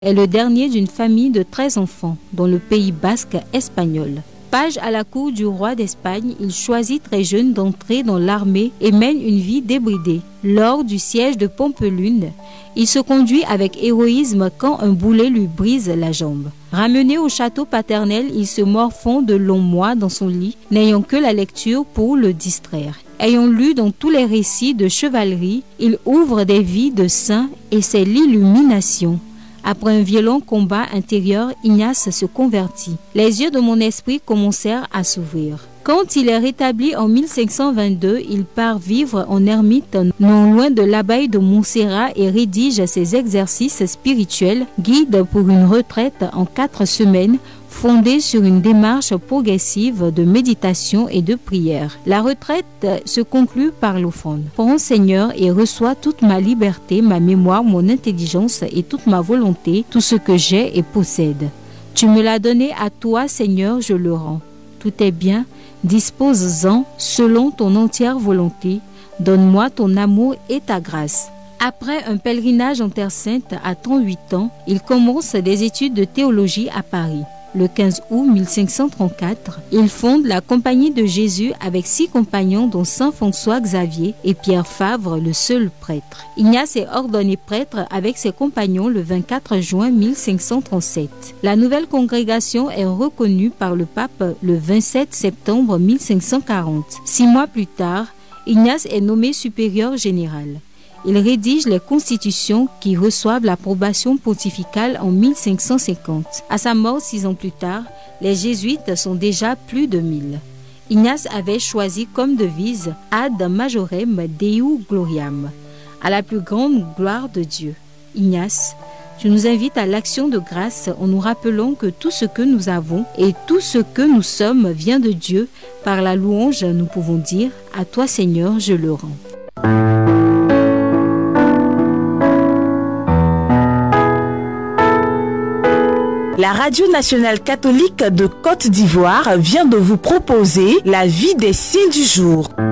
est le dernier d'une famille de 13 enfants dans le Pays basque espagnol. Page à la cour du roi d'Espagne, il choisit très jeune d'entrer dans l'armée et mène une vie débridée. Lors du siège de Pampelune, il se conduit avec héroïsme quand un boulet lui brise la jambe. Ramené au château paternel, il se morfond de longs mois dans son lit, n'ayant que la lecture pour le distraire. Ayant lu dans tous les récits de chevalerie, il ouvre des vies de saints et c'est l'illumination. Après un violent combat intérieur, Ignace se convertit. Les yeux de mon esprit commencèrent à s'ouvrir. Quand il est rétabli en 1522, il part vivre en ermite non loin de l'abbaye de Montserrat et rédige ses exercices spirituels, guide pour une retraite en 4 semaines, fondée sur une démarche progressive de méditation et de prière. La retraite se conclut par l'offrande. Prends, Seigneur, et reçois toute ma liberté, ma mémoire, mon intelligence et toute ma volonté, tout ce que j'ai et possède. Tu me l'as donné à toi, Seigneur, je le rends. Tout est bien, dispose-en selon ton entière volonté. Donne-moi ton amour et ta grâce. Après un pèlerinage en Terre Sainte à 38 ans, il commence des études de théologie à Paris. Le 15 août 1534, il fonde la Compagnie de Jésus avec 6 compagnons dont Saint François Xavier et Pierre Favre, le seul prêtre. Ignace est ordonné prêtre avec ses compagnons le 24 juin 1537. La nouvelle congrégation est reconnue par le pape le 27 septembre 1540. 6 mois plus tard, Ignace est nommé supérieur général. Il rédige les constitutions qui reçoivent l'approbation pontificale en 1550. À sa mort 6 ans plus tard, les jésuites sont déjà plus de 1000. Ignace avait choisi comme devise Ad majorem Dei gloriam, à la plus grande gloire de Dieu. Ignace, tu nous invites à l'action de grâce en nous rappelant que tout ce que nous avons et tout ce que nous sommes vient de Dieu. Par la louange, nous pouvons dire « À toi Seigneur, je le rends ». La Radio nationale catholique de Côte d'Ivoire vient de vous proposer la vie des saints du jour.